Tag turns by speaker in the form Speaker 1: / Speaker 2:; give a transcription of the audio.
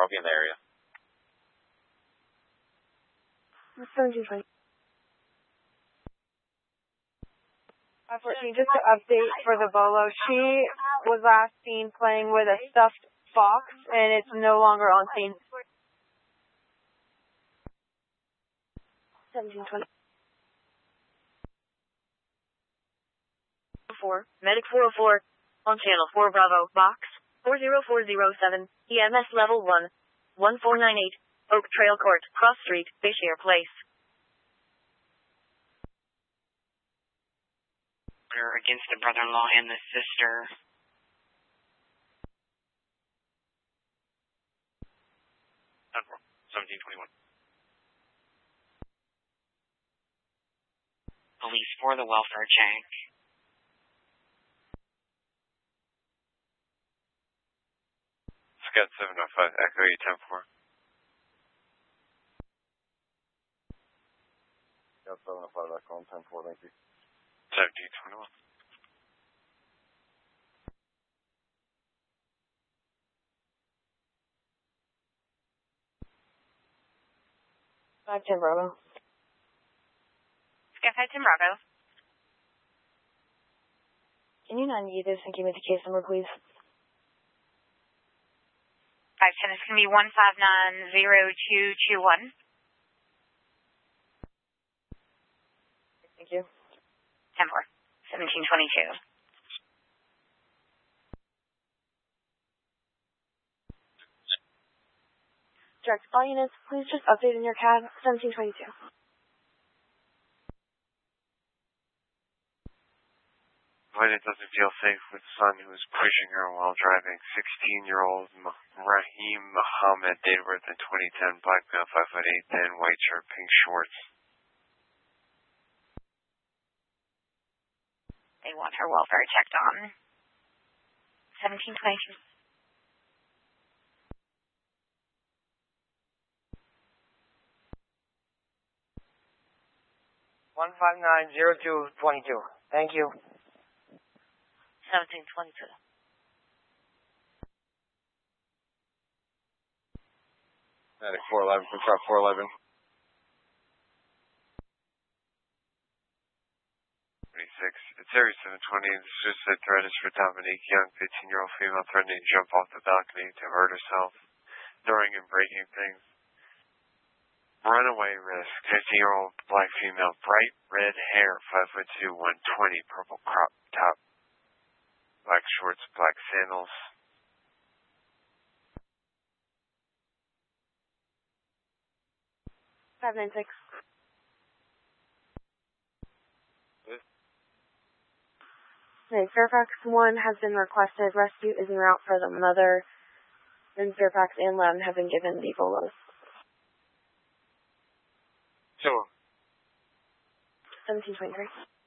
Speaker 1: I'll be in the area.
Speaker 2: 1720. 514, just to update for the Bolo, she was last seen playing with a stuffed fox, and it's no longer on scene. 1720.
Speaker 3: 4, Medic 404, on channel 4 Bravo, box 40407, EMS level 1, 1498, Oak Trail Court, Cross Street, Bashir Place.
Speaker 4: We're against the brother-in-law and the sister.
Speaker 1: Admiral, 1721.
Speaker 4: Police for the welfare check.
Speaker 1: Scout 705, Echo 810-4.
Speaker 5: Scout 705, Echo 10-4, thank you.
Speaker 1: 1721.
Speaker 2: Scout 10 Bravo.
Speaker 3: Scout 10 Bravo.
Speaker 2: Can you not need this and give me the case number, please?
Speaker 3: 510, it's going to be 1590221.
Speaker 2: Thank you.
Speaker 3: 10-4, 1722.
Speaker 2: Direct all units, please just update in your CAD, 1722.
Speaker 1: It doesn't feel safe with son who was pushing her while driving. 16-year-old Raheem Muhammad, date of birth in 2010, black male, 5'8", white shirt, pink shorts.
Speaker 3: They want her welfare checked on. 1722.
Speaker 6: $1590222. Thank you.
Speaker 3: 1722.
Speaker 5: Medic 411, control 411.
Speaker 1: 26. It's Area 720. The suicide threat is for Dominique Young, 15-year-old female threatening to jump off the balcony to hurt herself, throwing and breaking things. Runaway risk, 15-year-old black female, bright red hair, 5'2", 120, purple crop top, black shorts, black sandals.
Speaker 2: Five 9-6. Okay, Fairfax 1 has been requested. Rescue is en route for the mother. Then Fairfax and Lemon have been given the Bolos.
Speaker 1: Sure.
Speaker 2: 1723.